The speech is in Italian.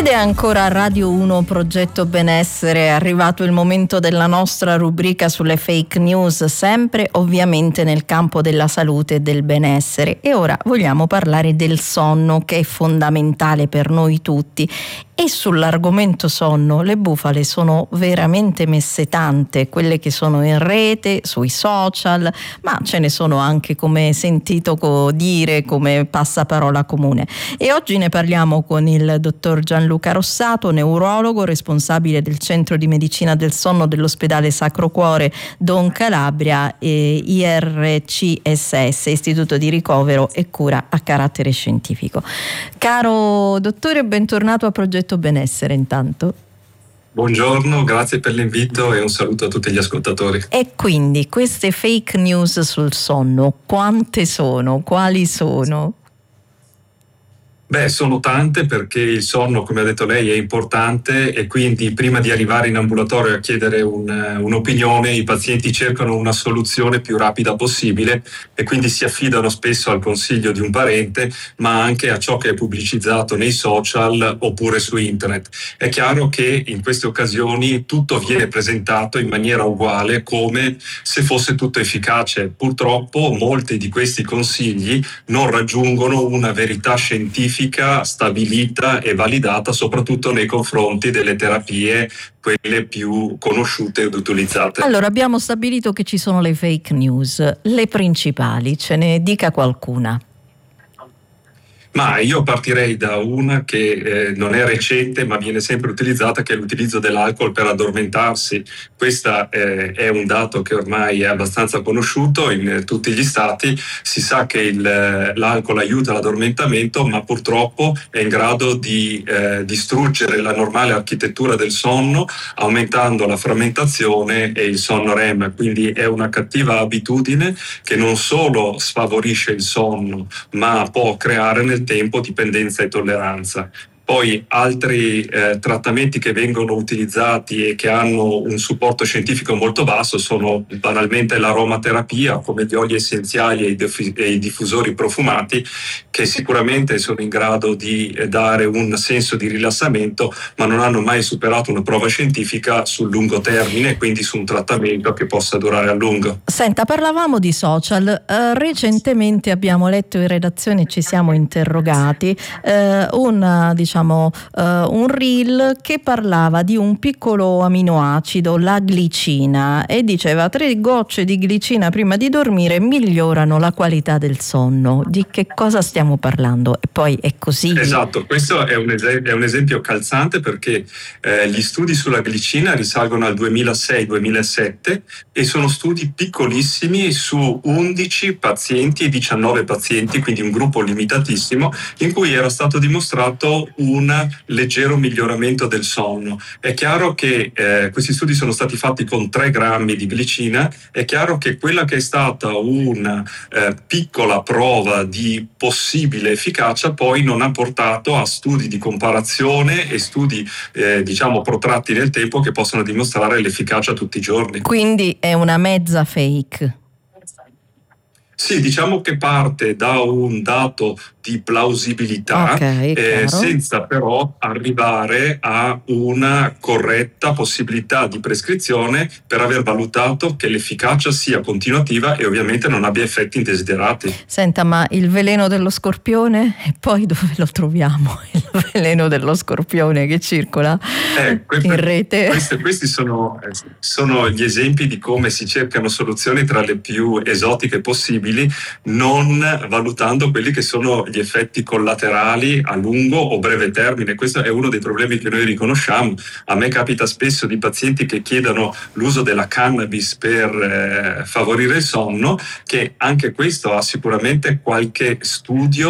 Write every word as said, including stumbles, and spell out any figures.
Ed è ancora Radio uno Progetto Benessere, è arrivato il momento della nostra rubrica sulle fake news, sempre ovviamente nel campo della salute e del benessere. E ora vogliamo parlare del sonno, che è fondamentale per noi tutti. E sull'argomento sonno le bufale sono veramente messe tante, quelle che sono in rete, sui social, ma ce ne sono anche, come sentito dire, come passaparola comune. E oggi ne parliamo con il dottor Gianluca Rossato, neurologo, responsabile del Centro di Medicina del Sonno dell'Ospedale Sacro Cuore Don Calabria e I R C S S, Istituto di Ricovero e Cura a Carattere Scientifico. Caro dottore, bentornato a Progetto Benessere intanto. Buongiorno, grazie per l'invito e un saluto a tutti gli ascoltatori. E quindi queste fake news sul sonno, quante sono? Quali sono? Beh, sono tante, perché il sonno, come ha detto lei, è importante e quindi prima di arrivare in ambulatorio a chiedere un, un'opinione, i pazienti cercano una soluzione più rapida possibile e quindi si affidano spesso al consiglio di un parente, ma anche a ciò che è pubblicizzato nei social oppure su internet. È chiaro che in queste occasioni tutto viene presentato in maniera uguale, come se fosse tutto efficace. Purtroppo molti di questi consigli non raggiungono una verità scientifica stabilita e validata, soprattutto nei confronti delle terapie, quelle più conosciute ed utilizzate. Allora, abbiamo stabilito che ci sono le fake news, le principali, ce ne dica qualcuna. Ma io partirei da una che eh, non è recente, ma viene sempre utilizzata, che è l'utilizzo dell'alcol per addormentarsi. Questo eh, è un dato che ormai è abbastanza conosciuto in eh, tutti gli stati. Si sa che il, l'alcol aiuta l'addormentamento, ma purtroppo è in grado di eh, distruggere la normale architettura del sonno, aumentando la frammentazione e il sonno R E M. Quindi è una cattiva abitudine che non solo sfavorisce il sonno, ma può creare nel tempo dipendenza e tolleranza. Poi altri eh, trattamenti che vengono utilizzati e che hanno un supporto scientifico molto basso sono banalmente l'aromaterapia, come gli oli essenziali e i, diffus- e i diffusori profumati, che sicuramente sono in grado di eh, dare un senso di rilassamento, ma non hanno mai superato una prova scientifica sul lungo termine, quindi su un trattamento che possa durare a lungo. Senta, parlavamo di social. Uh, recentemente abbiamo letto in redazione e ci siamo interrogati uh, un, diciamo, Uh, un reel che parlava di un piccolo aminoacido, la glicina, e diceva: tre gocce di glicina prima di dormire migliorano la qualità del sonno. Di che cosa stiamo parlando? E poi è così? Esatto, questo è un, es- è un esempio calzante, perché eh, gli studi sulla glicina risalgono al duemilasei duemilasette e sono studi piccolissimi su undici pazienti e diciannove pazienti, quindi un gruppo limitatissimo, in cui era stato dimostrato un leggero miglioramento del sonno. È chiaro che eh, questi studi sono stati fatti con tre grammi di glicina. È chiaro che quella che è stata una eh, piccola prova di possibile efficacia poi non ha portato a studi di comparazione e studi eh, diciamo protratti nel tempo che possono dimostrare l'efficacia tutti i giorni. Quindi è una mezza fake. Sì, diciamo che parte da un dato di plausibilità, okay, eh, senza però arrivare a una corretta possibilità di prescrizione, per aver valutato che l'efficacia sia continuativa e ovviamente non abbia effetti indesiderati. Senta, ma il veleno dello scorpione? E poi dove lo troviamo? Il veleno dello scorpione che circola eh, queste, in rete? Questi, questi sono, sono gli esempi di come si cercano soluzioni tra le più esotiche possibili, non valutando quelli che sono gli effetti collaterali a lungo o breve termine. Questo è uno dei problemi che noi riconosciamo. A me capita spesso di pazienti che chiedano l'uso della cannabis per eh, favorire il sonno, che anche questo ha sicuramente qualche studio